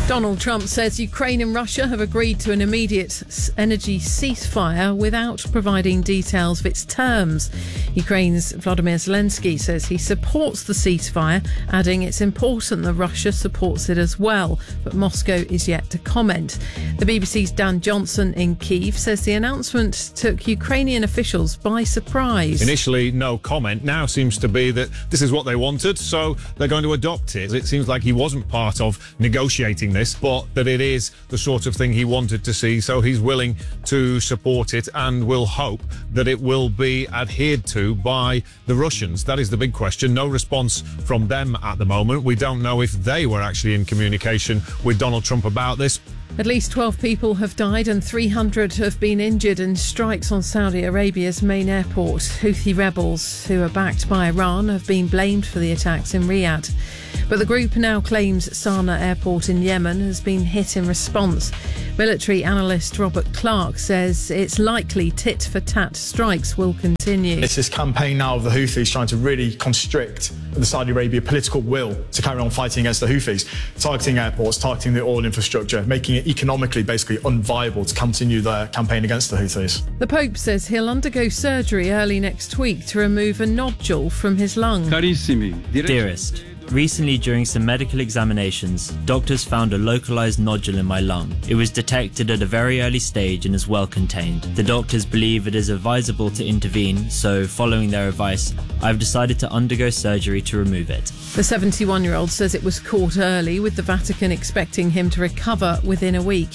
Donald Trump says Ukraine and Russia have agreed to an immediate energy ceasefire without providing details of its terms. Ukraine's Volodymyr Zelensky says he supports the ceasefire, adding it's important that Russia supports it as well, but Moscow is yet to comment. The BBC's Dan Johnson in Kyiv says the announcement took Ukrainian officials by surprise. Initially, no comment. Now seems to be that this is what they wanted, so they're going to adopt it. It seems like he wasn't part of negotiating this, but that it is the sort of thing he wanted to see, so he's willing to support it and will hope that it will be adhered to by the Russians. That is the big question. No response from them at the moment. We don't know if they were actually in communication with Donald Trump about this. At least 12 people have died and 300 have been injured in strikes on Saudi Arabia's main airport. Houthi rebels, who are backed by Iran, have been blamed for the attacks in Riyadh. But the group now claims Sana'a Airport in Yemen has been hit in response. Military analyst Robert Clark says it's likely tit-for-tat strikes will continue. It's this campaign now of the Houthis trying to really constrict the Saudi Arabia political will to carry on fighting against the Houthis, targeting airports, targeting the oil infrastructure, making it economically basically unviable to continue their campaign against the Houthis. The Pope says he'll undergo surgery early next week to remove a nodule from his lung. Dearest, recently during some medical examinations, doctors found a localized nodule in my lung. It was detected at a very early stage and is well contained. The doctors believe it is advisable to intervene, so following their advice, I've decided to undergo surgery to remove it. The 71-year-old says it was caught early, with the Vatican expecting him to recover within a week.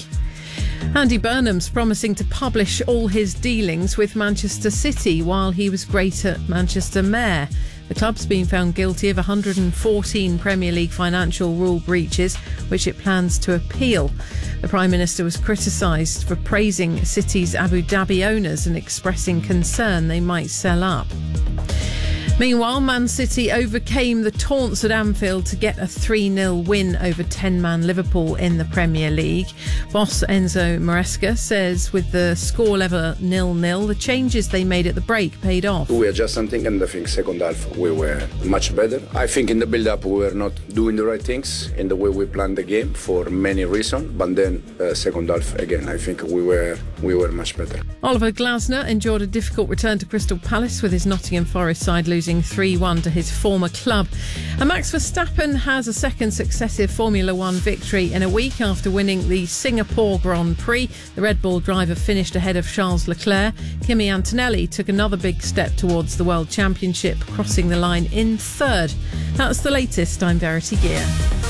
Andy Burnham's promising to publish all his dealings with Manchester City while he was Greater Manchester Mayor. The club's been found guilty of 114 Premier League financial rule breaches, which it plans to appeal. The Prime Minister was criticised for praising City's Abu Dhabi owners and expressing concern they might sell up. Meanwhile, Man City overcame the taunts at Anfield to get a 3-0 win over 10-man Liverpool in the Premier League. Boss Enzo Maresca says with the score level 0-0, the changes they made at the break paid off. We adjusted something, and I think second half we were much better. I think in the build-up we were not doing the right things in the way we planned the game for many reasons, but then second half again, I think we were much better. Oliver Glasner endured a difficult return to Crystal Palace with his Nottingham Forest side losing 3-1 to his former club. And Max Verstappen has a second successive Formula One victory in a week after winning the Singapore Grand Prix. The Red Bull driver finished ahead of Charles Leclerc. Kimi Antonelli took another big step towards the World Championship, crossing the line in third. That's the latest. I'm Verity Gear.